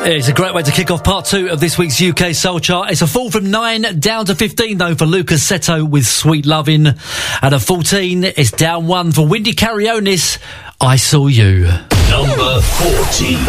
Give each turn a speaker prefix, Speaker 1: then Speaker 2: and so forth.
Speaker 1: It's a great way to kick off part 2 of this week's UK Soul Chart. It's a fall from 9 down to 15, though, for Lucas Seto with Sweet Lovin'. And at 14, it's down 1 for Wendy Carrionis, I Saw You.
Speaker 2: Number 14.